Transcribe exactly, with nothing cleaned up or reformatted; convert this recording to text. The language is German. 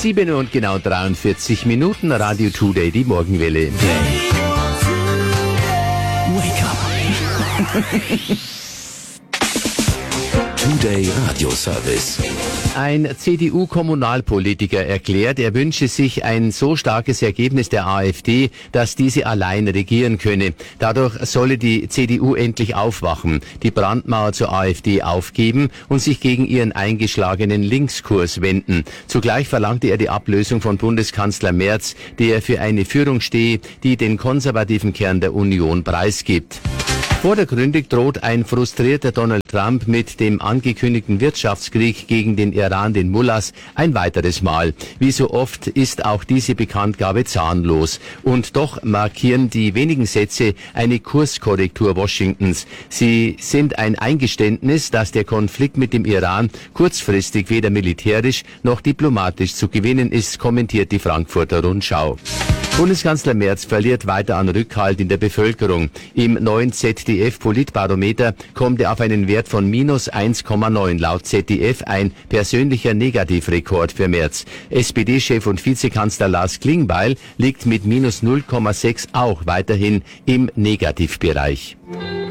sieben und genau dreiundvierzig Minuten, Radio Today, die Morgenwelle. Wake up. Today Radio Service. Ein C D U-Kommunalpolitiker erklärt, er wünsche sich ein so starkes Ergebnis der AfD, dass diese allein regieren könne. Dadurch solle die C D U endlich aufwachen, die Brandmauer zur AfD aufgeben und sich gegen ihren eingeschlagenen Linkskurs wenden. Zugleich verlangte er die Ablösung von Bundeskanzler Merz, der für eine Führung stehe, die den konservativen Kern der Union preisgibt. Vordergründig droht ein frustrierter Donald Trump mit dem angekündigten Wirtschaftskrieg gegen den Iran, den Mullahs, ein weiteres Mal. Wie so oft ist auch diese Bekanntgabe zahnlos. Und doch markieren die wenigen Sätze eine Kurskorrektur Washingtons. Sie sind ein Eingeständnis, dass der Konflikt mit dem Iran kurzfristig weder militärisch noch diplomatisch zu gewinnen ist, kommentiert die Frankfurter Rundschau. Bundeskanzler Merz verliert weiter an Rückhalt in der Bevölkerung. Im neuen Z D F-Politbarometer kommt er auf einen Wert von minus eins Komma neun, laut Z D F ein persönlicher Negativrekord für Merz. S P D-Chef und Vizekanzler Lars Klingbeil liegt mit minus null Komma sechs auch weiterhin im Negativbereich.